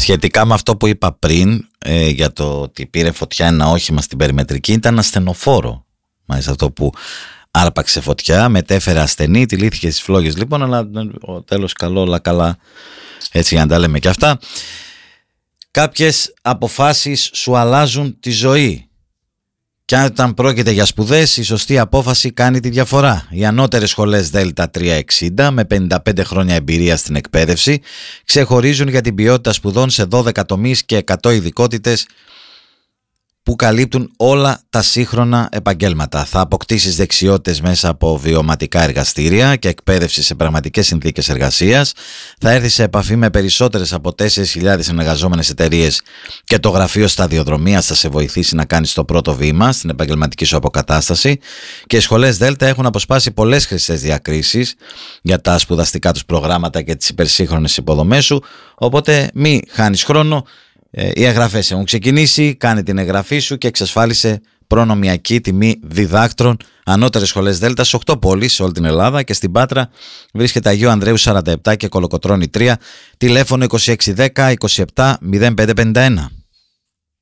Σχετικά με αυτό που είπα πριν, για το ότι πήρε φωτιά ένα όχημα στην περιμετρική, ήταν ασθενοφόρο. Μάλιστα αυτό που άρπαξε φωτιά, μετέφερε ασθενή, τυλίχθηκε στις φλόγες λοιπόν, αλλά τέλος καλό, όλα καλά, έτσι για να τα λέμε και αυτά. Κάποιες αποφάσεις σου αλλάζουν τη ζωή. Και αν όταν πρόκειται για σπουδές, η σωστή απόφαση κάνει τη διαφορά. Οι ανώτερες σχολές Δέλτα 360 με 55 χρόνια εμπειρία στην εκπαίδευση ξεχωρίζουν για την ποιότητα σπουδών σε 12 τομείς και 100 ειδικότητες που καλύπτουν όλα τα σύγχρονα επαγγέλματα. Θα αποκτήσεις δεξιότητες μέσα από βιωματικά εργαστήρια και εκπαίδευση σε πραγματικές συνθήκες εργασίας. Θα έρθεις σε επαφή με περισσότερες από 4.000 ενεργαζόμενες εταιρείες και το γραφείο σταδιοδρομίας θα σε βοηθήσει να κάνεις το πρώτο βήμα στην επαγγελματική σου αποκατάσταση. Και οι σχολές Δέλτα έχουν αποσπάσει πολλές χρυσές διακρίσεις για τα σπουδαστικά τους προγράμματα και τις υπερσύγχρονες υποδομές σου. Οπότε μη χάνεις χρόνο. Οι εγγραφές έχουν ξεκινήσει, κάνε την εγγραφή σου και εξασφάλισε προνομιακή τιμή διδάκτρων. Ανώτερες σχολές Δέλτα σε 8 πόλεις σε όλη την Ελλάδα και στην Πάτρα βρίσκεται Αγίου Ανδρέου 47 και Κολοκοτρώνη 3, τηλέφωνο 2610 27 0551.